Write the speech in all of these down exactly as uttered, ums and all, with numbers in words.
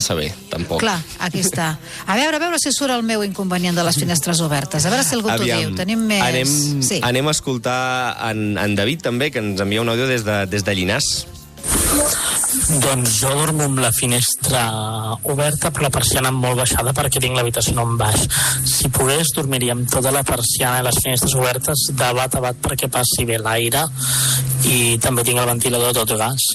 massa bé, tampoc. Clar, aquí està. A veure, a veure si surt el meu inconvenient de les finestres obertes. A veure si algú t'ho diu. Tenim més... Anem, sí. anem a escoltar en, en David, també, que ens envia un àudio des de, des de Llinars. Doncs jo dormo amb la finestra oberta però la persiana molt baixada perquè tinc l'habitació en baix. Si pogués dormiria amb tota la persiana i les finestres obertes de bat a bat perquè passi bé l'aire, i també tinc el ventilador a tot gas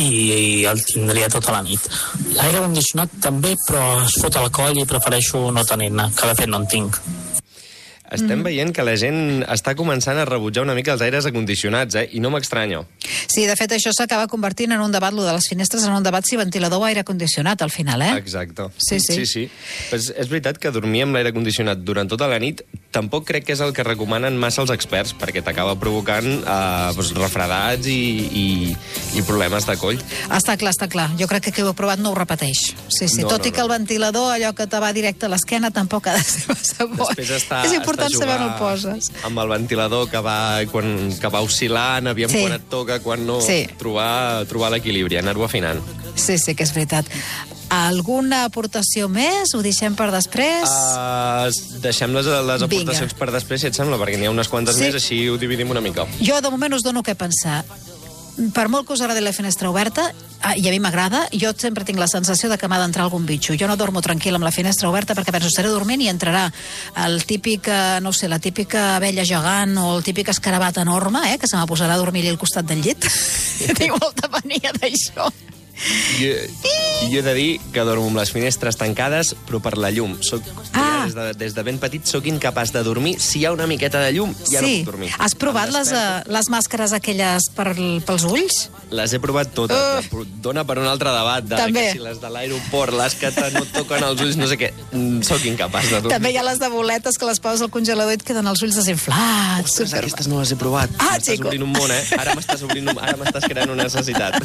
i el tindria tota la nit. L'aire condicionat també, però es fot al coll i prefereixo no tenir-ne, que de fet no en tinc. Estem mm. veient que la gent està començant a rebutjar una mica els aires acondicionats, eh? I no m'estranyo. Sí, de fet, això s'acaba convertint en un debat, lo de les finestres, en un debat si ventilador o aire condicionat, al final, eh? Exacte. Sí, sí. sí, sí. Pues és veritat que dormir amb l'aire condicionat durant tota la nit tampoc crec que és el que recomanen massa els experts, perquè t'acaba provocant eh, pues, refredats i, i, i problemes de coll. Està clar, està clar. Jo crec que qui ho ha provat no ho repeteix. Sí, sí. No, Tot no, i que el ventilador, allò que te va directe a l'esquena, tampoc ha de ser massa bo. Després està, és important està saber on el poses. Amb el ventilador que va, quan, que va oscil·lant, aviam sí. quan et toca, quan no, sí. trobar, trobar l'equilibri, anar-ho afinant. Sí, sí, que és veritat. Alguna aportació més? Ho deixem per després? Uh, deixem les, les aportacions Vinga. per després, si et sembla, perquè n'hi ha unes quantes sí. més, així ho dividim una mica. Jo, de moment, us dono què pensar. Per molt que us agradi la finestra oberta, i a mi m'agrada, jo sempre tinc la sensació de que m'ha d'entrar algun bitxo. Jo no dormo tranquil amb la finestra oberta perquè penso, estaré dormint i entrarà el típic, no sé, la típica abella gegant o el típic escarabat enorme, eh, que se me posarà a dormir al costat del llit. Tinc molta mania d'això. Jo, jo he de dir que dormo amb les finestres tancades, però per la llum. Soc, ah. des, de, des de ben petit sóc incapaç de dormir. Si hi ha una miqueta de llum, ja sí. no puc dormir. Has provat les, uh, les màscares aquelles per, pels ulls? Les he provat totes. Uh. Dona per un altre debat. De També. Que si les de l'aeroport, les que no toquen els ulls, no sé què. Soc incapaç de dormir. També hi ha les de boletes que les poses al congelador i et queden els ulls desinflats. Ostres, super... aquestes no les he provat. Ah, m'estàs xico. obrint un món, eh? Ara m'estàs obrint un... Ara m'estàs creant una necessitat.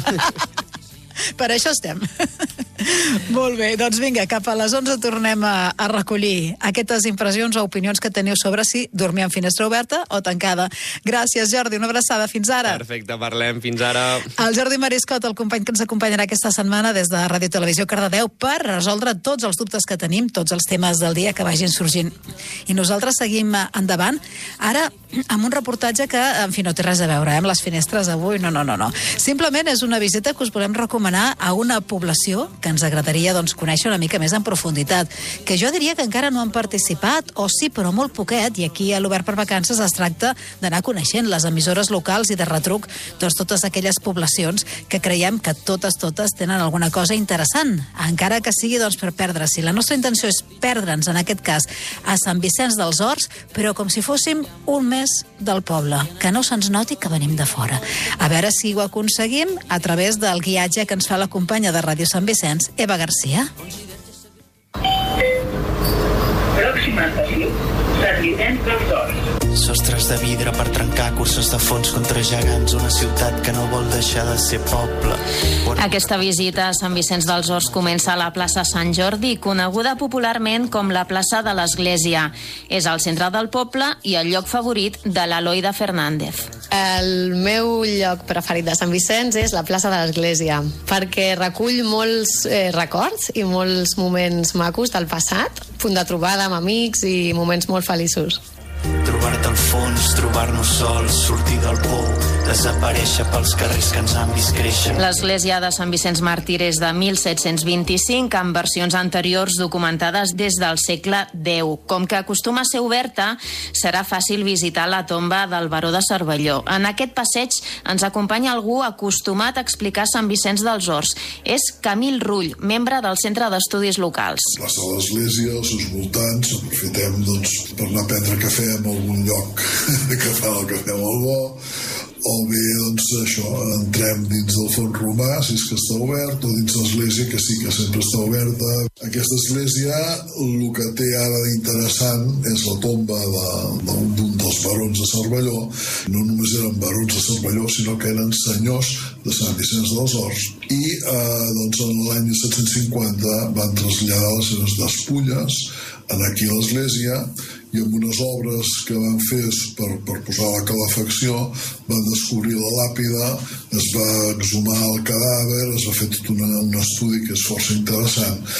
Per això estem. Molt bé, doncs vinga, cap a les onze tornem a, a recollir aquestes impressions o opinions que teniu sobre si dormir amb finestra oberta o tancada. Gràcies, Jordi, una abraçada, fins ara. Perfecte, parlem, fins ara. El Jordi Mariscot, el company que ens acompanyarà aquesta setmana des de Ràdio Televisió Cardedeu per resoldre tots els dubtes que tenim, tots els temes del dia que vagin sorgint. I nosaltres seguim endavant, ara amb un reportatge que, en fi, no té res a veure eh, amb les finestres avui, no, no, no, no. Simplement és una visita que us volem recomanar a una població que ens agradaria doncs, conèixer una mica més en profunditat, que jo diria que encara no han participat, o sí, però molt poquet, i aquí a l'Obert per Vacances es tracta d'anar coneixent les emissores locals i de retruc doncs, totes aquelles poblacions que creiem que totes, totes tenen alguna cosa interessant, encara que sigui doncs, per perdre-s'hi. La nostra intenció és perdre'ns, en aquest cas, a Sant Vicenç dels Horts, però com si fóssim un mes del poble, que no se'ns noti que venim de fora. A veure si ho aconseguim a través del guiatge que ens fa la companya de Ràdio Sant Vicenç, Eva Garcia. Pròxima estació, Sant Vicenç dels Horts. Sostres de vidre per trencar curses de fons contra gegants, una ciutat que no vol deixar de ser poble. Aquesta visita a Sant Vicenç dels Horts comença a la plaça Sant Jordi, coneguda popularment com la plaça de l'Església. És al centre del poble i el lloc favorit de l'Eloida Fernández. El meu lloc preferit de Sant Vicenç és la plaça de l'Església, perquè recull molts eh, records i molts moments macos del passat, punt de trobada amb amics i moments molt feliços. Trobar-te al fons, trobar-nos sols, sortir del pou, desaparèixer pels carrers que ens han vist créixer. L'església de Sant Vicenç Màrtir és de mil set-cents vint-i-cinc, amb versions anteriors documentades des del segle deu. Com que acostuma a ser oberta, serà fàcil visitar la tomba del baró de Cervelló. En aquest passeig ens acompanya algú acostumat a explicar Sant Vicenç dels Horts. És Camil Rull, membre del Centre d'Estudis Locals. La plaça de l'Església, els seus voltants, aprofitem doncs, per anar a prendre cafè en algun lloc que fa el cafè molt bo, o bé, doncs, això, entrem dins del fons romà, si és que està obert, o dins l'església, que sí que sempre està oberta. Aquesta església, el que té ara d'interessant és la tomba d'un de, dels barons de Cervelló. No només eren barons de Cervelló, sinó que eren senyors de Sant Vicenç dels Horts. I, eh, doncs, en l'any mil set-cents cinquanta van traslladar les seves despulles aquí a l'església, i amb unes obres que van fer per, per posar la calefacció van descobrir la làpida, es va exhumar el cadàver, es va fer tot una, un estudi que és força interessant.